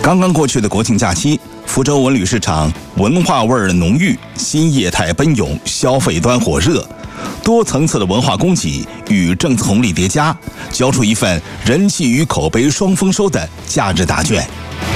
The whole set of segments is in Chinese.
刚刚过去的国庆假期，福州文旅市场文化味儿浓郁，新业态奔涌，消费端火热，多层次的文化供给与政策红利叠加，交出一份人气与口碑双丰收的假日答卷。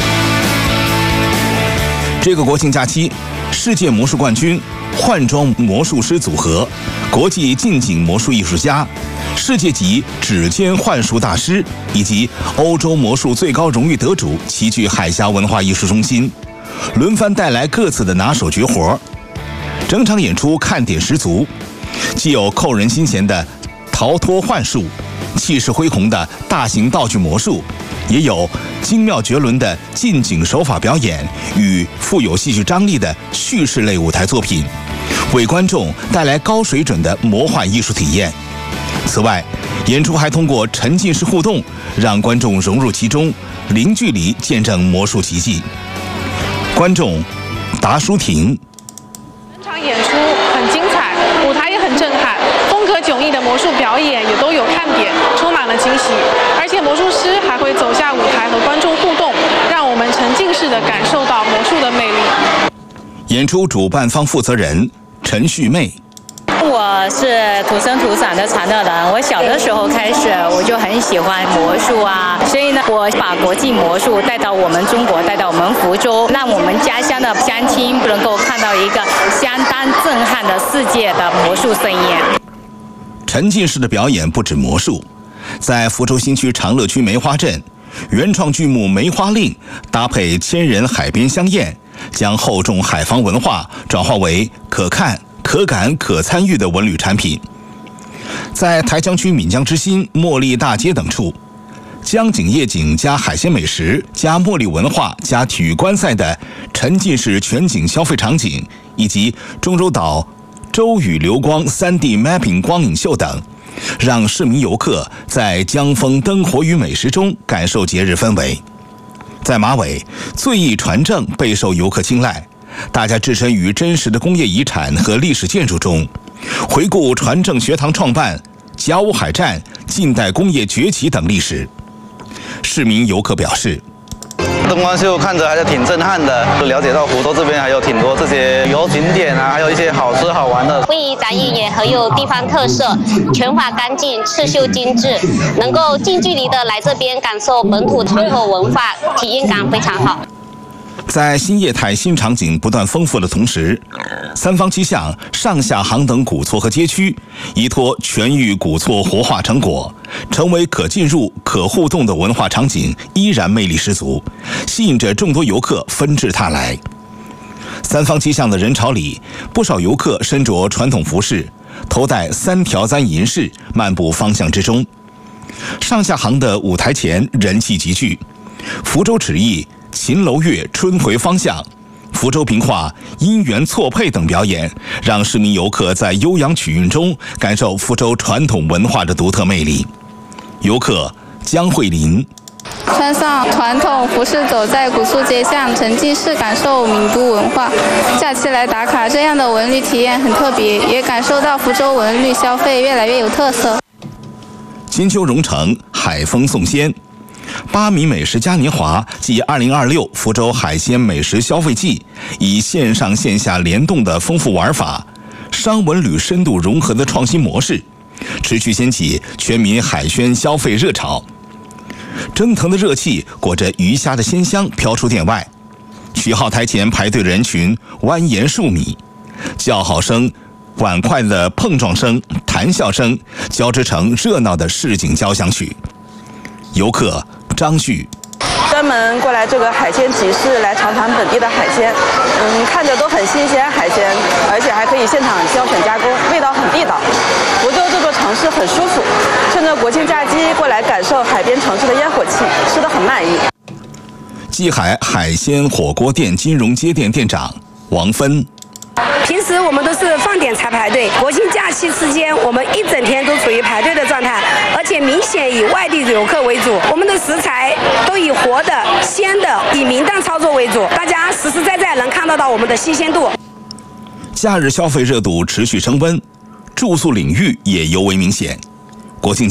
这个国庆假期，世界魔术冠军、换装魔术师组合、国际近景魔术艺术家、世界级指尖幻术大师以及欧洲魔术最高荣誉得主齐聚海峡文化艺术中心，轮番带来各自的拿手绝活。整场演出看点十足，既有扣人心弦的逃脱幻术，气势恢宏的大型道具魔术，也有精妙绝伦的近景手法表演与富有戏剧张力的叙事类舞台作品，为观众带来高水准的魔幻艺术体验。此外，演出还通过沉浸式互动，让观众融入其中，零距离见证魔术奇迹。观众达舒婷： 整场演出很精彩，舞台也很震撼，风格迥异的魔术表演也都有看点，充满了惊喜。而且魔术师还会走下舞台和观众互动，让我们沉浸式的感受到魔术的魅力。 演出主办方负责人陈旭妹： 我是土生土长的常乐人，我小的时候开始我就很喜欢魔术啊，所以呢，我把国际魔术带到我们中国，带到我们福州，让我们家乡的乡亲能够看到一个相当震撼的世界的魔术盛宴。 沉浸式的表演不止魔术，在福州新区长乐区梅花镇，原创剧目《梅花令》搭配千人海边香宴，将厚重海防文化转化为可看、可感、可参与的文旅产品。在台江区闽江之心、茉莉大街等处，江景夜景加海鲜美食加茉莉文化加体育观赛的沉浸式全景消费场景，以及中洲岛周雨流光 3D Mapping 光影秀等，让市民游客在江风灯火与美食中感受节日氛围。在马尾，醉艺传正备受游客青睐，大家置身于真实的工业遗产和历史建筑中，回顾传正学堂创办、甲午海战、近代工业崛起等历史。市民游客表示， 灯光秀看着还是挺震撼的，就了解到福州这边还有挺多这些旅游景点啊，还有一些好吃好玩的。 会议展演也很有地方特色，全法干净，刺绣精致，能够近距离的来这边感受本土传统文化，体验感非常好。 在新业态新场景不断丰富的同时，三坊七巷、上下杭等古厝和街区依托全域古厝活化成果，成为可进入、可互动的文化场景，依然魅力十足，吸引着众多游客纷至沓来。三坊七巷的人潮里，不少游客身着传统服饰，头戴3条簪银饰，漫步方向之中。上下杭的舞台前人气集聚，福州尺艺、秦楼乐春回方向、福州评话、姻缘错配等表演，让市民游客在悠扬曲韵中感受福州传统文化的独特魅力。游客江慧琳： 穿上传统服饰走在古厝街巷，沉浸式感受闽都文化。假期来打卡，这样的文旅体验很特别，也感受到福州文旅消费越来越有特色。 金秋蓉城海风送鲜，8米美食嘉年华暨2026福州海鲜美食消费季，以线上线下联动的丰富玩法、商文旅深度融合的创新模式，持续掀起全民海鲜消费热潮。蒸腾的热气裹着鱼虾的鲜香飘出店外，取号台前排队的人群蜿蜒数米，叫好声、碗筷的碰撞声、谈笑声交织成热闹的市井交响曲。游客张旭： 专门过来这个海鲜集市来尝尝本地的海鲜，看着都很新鲜海鲜，而且还可以现场挑选加工，味道很地道。福州这座城市很舒服，趁着国庆假期过来感受海边城市的烟火气，吃得很满意。 济海海鲜火锅店金融街店店长王芬： 平时我们都是放点才排队，国庆假期期间我们一整天都处于排队的状态，而且明显以外地游客为主。我们的食材都以活的、鲜的，以明档操作为主，大家实实在在能看得到我们的新鲜度。 假日消费热度持续升温，住宿领域也尤为明显。国庆